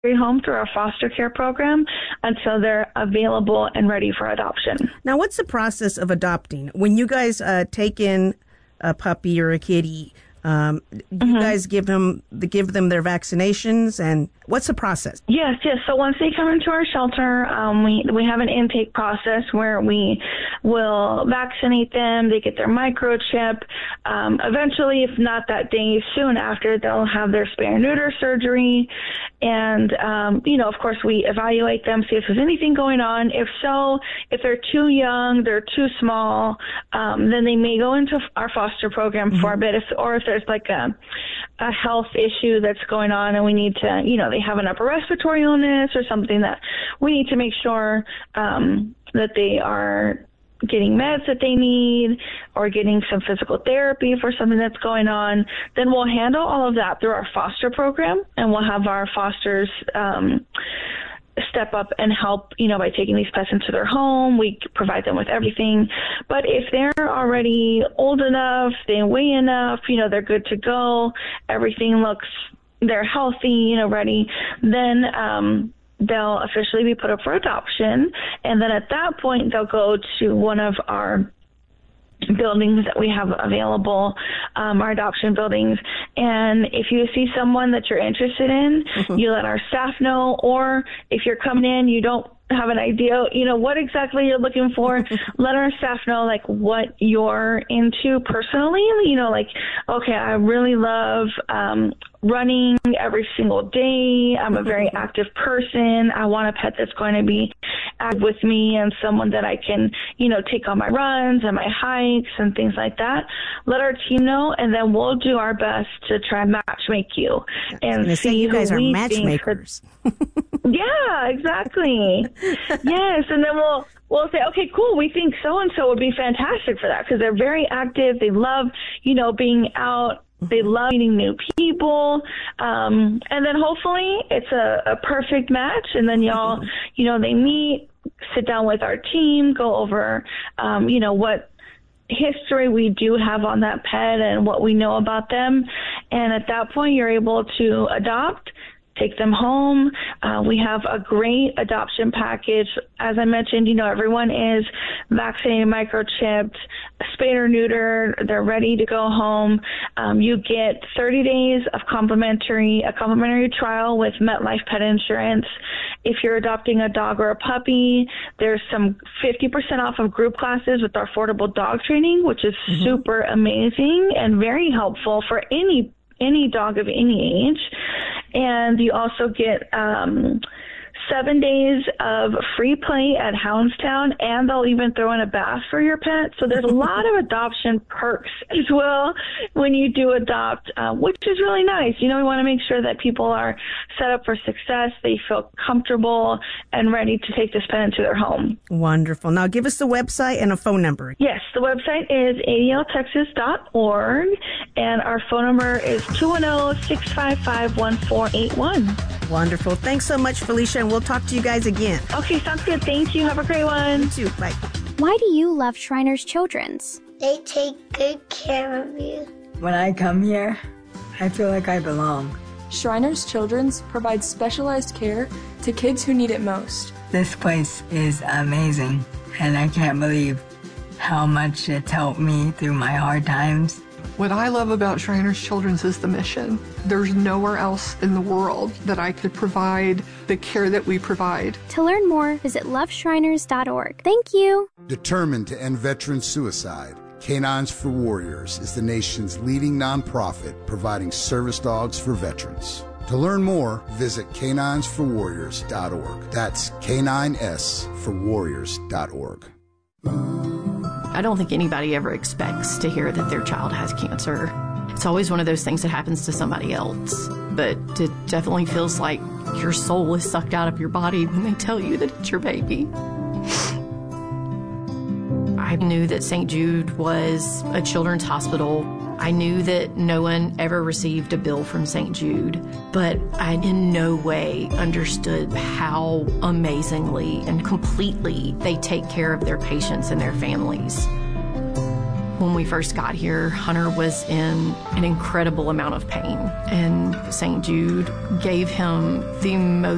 home through our foster care program until they're available and ready for adoption. Now, what's the process of adopting? When you guys take in a puppy or a kitty, you guys give them their vaccinations, and what's the process? Yes. So once they come into our shelter, we have an intake process where we will vaccinate them. They get their microchip. Eventually, if not that day, soon after, they'll have their spay or neuter surgery. And, of course, we evaluate them, see if there's anything going on. If so, if they're too young, they're too small, then they may go into our foster program for a bit. Or if there's like a health issue that's going on and we need to, they have an upper respiratory illness or something that we need to make sure that they are getting meds that they need or getting some physical therapy for something that's going on, then we'll handle all of that through our foster program, and we'll have our fosters step up and help, by taking these pets into their home. We provide them with everything. But if they're already old enough, they weigh enough, they're good to go, they're healthy, ready, then they'll officially be put up for adoption. And then at that point, they'll go to one of our buildings that we have available, our adoption buildings. And if you see someone that you're interested in, you let our staff know, or if you're coming in, you don't have an idea, what exactly you're looking for, let our staff know, what you're into personally, okay, I really love running every single day. I'm a very active person. I want a pet that's going to be active with me and someone that I can, take on my runs and my hikes and things like that. Let our team know, and then we'll do our best to try and match make you. And see you guys are matchmakers. Yeah, exactly. Yes, and then we'll say, okay, cool, we think so-and-so would be fantastic for that because they're very active. They love, being out. They love meeting new people. And then hopefully it's a perfect match. And then y'all, they meet, sit down with our team, go over, what history we do have on that pet and what we know about them. And at that point, you're able to adopt, take them home. We have a great adoption package. As I mentioned, everyone is vaccinated, microchipped, spayed or neutered. They're ready to go home. You get 30 days of a complimentary trial with MetLife Pet Insurance. If you're adopting a dog or a puppy, there's some 50% off of group classes with our affordable dog training, which is super amazing and very helpful for any dog of any age. And you also get 7 days of free play at Houndstown, and they'll even throw in a bath for your pet. So there's a lot of adoption perks as well when you do adopt, which is really nice. We want to make sure that people are set up for success. They feel comfortable and ready to take this pet into their home. Wonderful. Now give us the website and a phone number. Yes, the website is adltexas.org, and our phone number is 210-655-1481. Wonderful. Thanks so much, Felicia, and we'll talk to you guys again. Okay, sounds good. Thank you. Have a great one. You too. Bye. Why do you love Shriners Children's? They take good care of you. When I come here, I feel like I belong. Shriners Children's provides specialized care to kids who need it most. This place is amazing, and I can't believe how much it's helped me through my hard times. What I love about Shriners Children's is the mission. There's nowhere else in the world that I could provide the care that we provide. To learn more, visit loveshriners.org. Thank you. Determined to end veteran suicide, Canines for Warriors is the nation's leading nonprofit providing service dogs for veterans. To learn more, visit caninesforwarriors.org. That's caninesforwarriors.org. I don't think anybody ever expects to hear that their child has cancer. It's always one of those things that happens to somebody else. But it definitely feels like your soul is sucked out of your body when they tell you that it's your baby. I knew that St. Jude was a children's hospital. I knew that no one ever received a bill from St. Jude, but I in no way understood how amazingly and completely they take care of their patients and their families. When we first got here, Hunter was in an incredible amount of pain, and St. Jude gave him the most